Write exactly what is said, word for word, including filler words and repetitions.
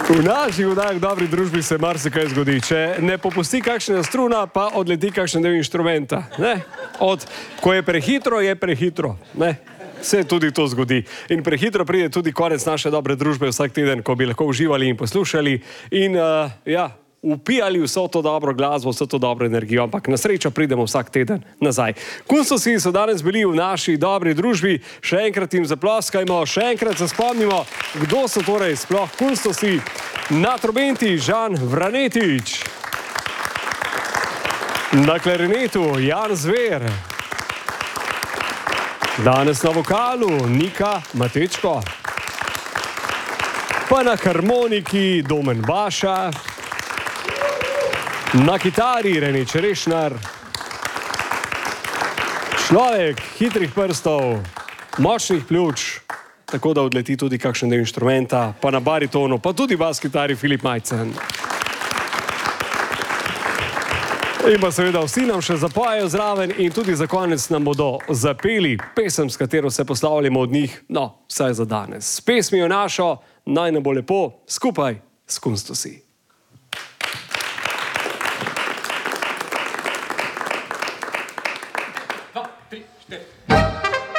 V naših vdajah v dobri družbi se marsikaj zgodi. Če ne popusti kakšna struna, pa odleti kakšen del inštrumenta. Ne? Od, ko je prehitro, je prehitro. Ne? Se tudi to zgodi. In prehitro pride tudi konec naše dobre družbe vsak teden, ko bi lahko uživali in poslušali in uh, ja, upijali vso to dobro glasbo, vso to dobro energijo, ampak na srečo pridemo vsak teden nazaj. Kunstosi so danes bili v naši dobri družbi, še enkrat jim zaploskajmo, še enkrat se spomnimo, kdo so torej sploh kunstosi. Na trobenti Žan Vranetič, na klarinetu Jan Zver, danes na vokalu Nika Matečko, pa na harmoniki Domen Baša, na kitari Rene Čerešnar, človek hitrih prstov, močnih pljuč, tako da odleti tudi kakšen del inštrumenta, pa na baritonu, pa tudi bas kitari Filip Majcen. In pa seveda vsi nam še zapojejo zraven in tudi za konec nam bodo zapeli pesem, s katero se poslavljamo od njih, no, vsaj za danes. S pesmijo našo, naj nam bo lepo, skupaj s Kunstosi.